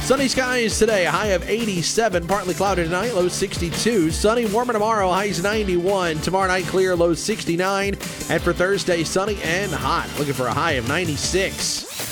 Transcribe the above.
Sunny skies today, a high of 87. Partly cloudy tonight, low 62. Sunny, warmer tomorrow, highs 91. Tomorrow night, clear, low 69. And for Thursday, sunny and hot. Looking for a high of 96.